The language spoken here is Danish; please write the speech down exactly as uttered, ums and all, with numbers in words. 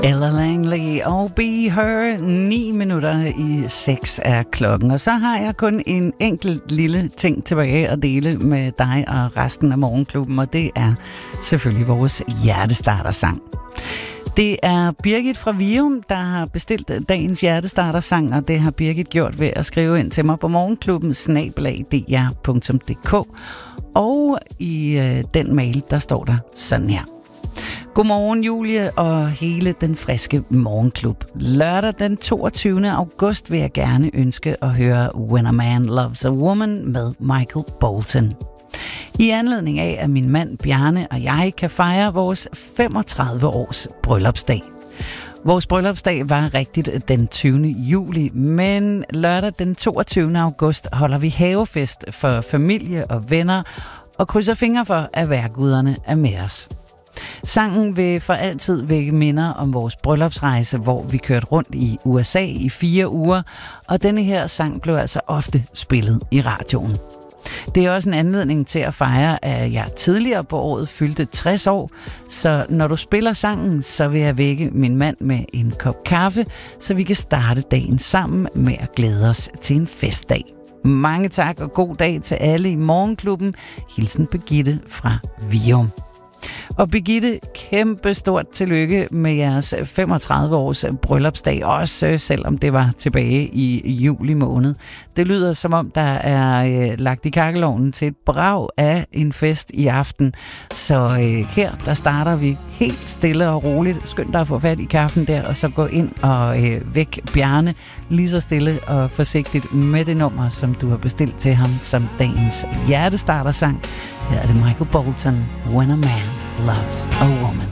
Ella Langley og Be Her. Ni minutter i seks er klokken. Og så har jeg kun en enkelt lille ting tilbage at dele med dig og resten af Morgenklubben, og det er selvfølgelig vores hjertestartersang. Det er Birgit fra Vium, der har bestilt dagens hjertestartersang, og det har Birgit gjort ved at skrive ind til mig på morgenklubben snabel-a d r punktum d k. Og i øh, den mail, der står der sådan her. Godmorgen Julie og hele den friske morgenklub. Lørdag den toogtyvende august vil jeg gerne ønske at høre When a Man Loves a Woman med Michael Bolton. I anledning af, at min mand Bjarne og jeg kan fejre vores femogtredive års bryllupsdag. Vores bryllupsdag var rigtigt den tyvende juli, men lørdag den toogtyvende august holder vi havefest for familie og venner og krydser fingre for, at vejrguderne er med os. Sangen vil for altid vække minder om vores bryllupsrejse, hvor vi kørte rundt i U S A i fire uger, og denne her sang blev altså ofte spillet i radioen. Det er også en anledning til at fejre, at jeg tidligere på året fyldte tres år, så når du spiller sangen, så vil jeg vække min mand med en kop kaffe, så vi kan starte dagen sammen med at glæde os til en festdag. Mange tak og god dag til alle i Morgenklubben. Hilsen Birgitte fra Vium. Og Birgitte, kæmpe stort tillykke med jeres femogtredive års bryllupsdag, også selvom det var tilbage i juli måned. Det lyder som om, der er øh, lagt i kakkelovnen til et brag af en fest i aften. Så øh, her, der starter vi helt stille og roligt. Skynd dig at få fat i kaffen der, og så gå ind og øh, væk Bjarne lige så stille og forsigtigt med det nummer, som du har bestilt til ham som dagens hjertestartersang. Her er det Michael Bolton, When a Man Loves a Woman.